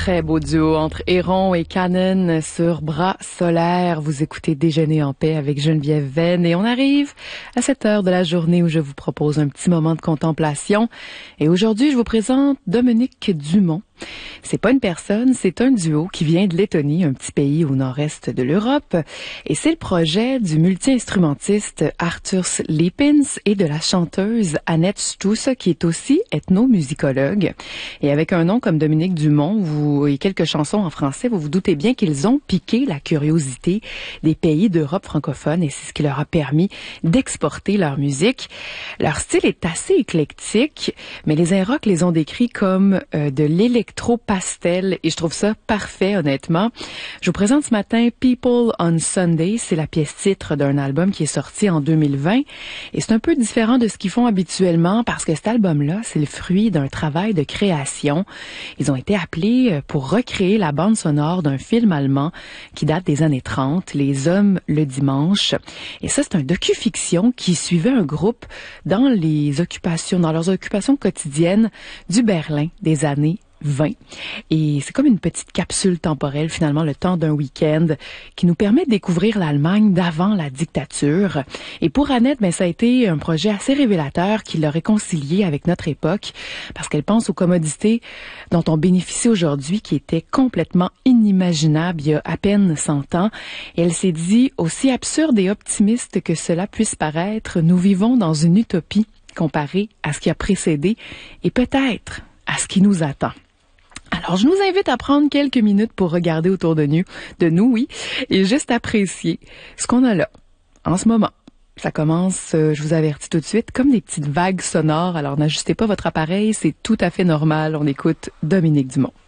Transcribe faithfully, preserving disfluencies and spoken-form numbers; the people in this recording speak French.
Très beau duo entre Héron et Canon sur Bras solaires. Vous écoutez Déjeuner en paix avec Geneviève Venn et on arrive à cette heure de la journée où je vous propose un petit moment de contemplation. Et aujourd'hui, je vous présente Dominique Dumont. C'est pas une personne, c'est un duo qui vient de Lettonie, un petit pays au nord-est de l'Europe. Et c'est le projet du multi-instrumentiste Arthurs Liepins et de la chanteuse Annette Stusse, qui est aussi ethnomusicologue. Et avec un nom comme Dominique Dumont vous, et quelques chansons en français, vous vous doutez bien qu'ils ont piqué la curiosité des pays d'Europe francophone et c'est ce qui leur a permis d'exporter leur musique. Leur style est assez éclectique, mais les Inrocks les ont décrits comme euh, de l'électro trop pastel et je trouve ça parfait honnêtement. Je vous présente ce matin People on Sunday, c'est la pièce titre d'un album qui est sorti en deux mille vingt et c'est un peu différent de ce qu'ils font habituellement parce que cet album-là, c'est le fruit d'un travail de création. Ils ont été appelés pour recréer la bande sonore d'un film allemand qui date des années trente, Les Hommes le dimanche. Et ça, c'est un docu-fiction qui suivait un groupe dans les occupations, dans leurs occupations quotidiennes du Berlin des années vingt. Et c'est comme une petite capsule temporelle, finalement, le temps d'un week-end, qui nous permet de découvrir l'Allemagne d'avant la dictature. Et pour Annette, ben, ça a été un projet assez révélateur qui l'a réconcilié avec notre époque, parce qu'elle pense aux commodités dont on bénéficie aujourd'hui, qui étaient complètement inimaginables il y a à peine cent ans. Et elle s'est dit, aussi absurde et optimiste que cela puisse paraître, nous vivons dans une utopie comparée à ce qui a précédé et peut-être à ce qui nous attend. Alors, je nous invite à prendre quelques minutes pour regarder autour de nous, de nous, oui, et juste apprécier ce qu'on a là, en ce moment. Ça commence, euh, je vous avertis tout de suite, comme des petites vagues sonores. Alors, n'ajustez pas votre appareil, c'est tout à fait normal. On écoute Dominique Dumont.